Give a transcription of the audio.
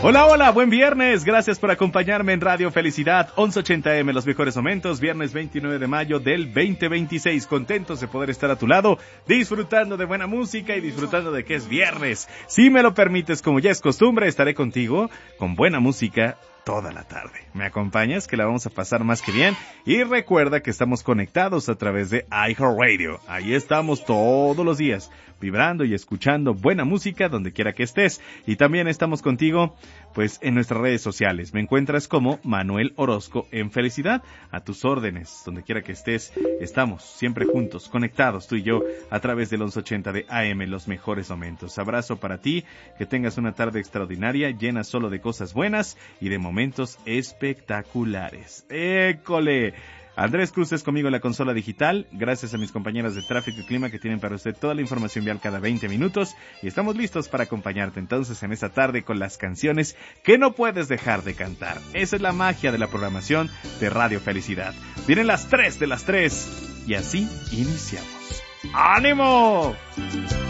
Hola, hola, buen viernes. Gracias por acompañarme en Radio Felicidad 1180M, los mejores momentos. Viernes 29 de mayo del 2026. Contentos de poder estar a tu lado, disfrutando de buena música y disfrutando de que es viernes. Si me lo permites, como ya es costumbre, estaré contigo con buena música toda la tarde. ¿Me acompañas? Que la vamos a pasar más que bien. Y recuerda que estamos conectados a través de iHeartRadio. Ahí estamos todos los días, vibrando y escuchando buena música donde quiera que estés. Y también estamos contigo, pues, en nuestras redes sociales. Me encuentras como Manuel Orozco en Felicidad. A tus órdenes, donde quiera que estés. Estamos siempre juntos, conectados tú y yo, a través del 1180 de AM, los mejores momentos. Abrazo para ti, que tengas una tarde extraordinaria, llena solo de cosas buenas y de momentos espectaculares. ¡École! Andrés Cruz es conmigo en la consola digital, gracias a mis compañeras de tráfico y clima que tienen para usted toda la información vial cada 20 minutos y estamos listos para acompañarte entonces en esta tarde con las canciones que no puedes dejar de cantar. Esa es la magia de la programación de Radio Felicidad. Vienen las 3 de las 3 y así iniciamos. ¡Ánimo!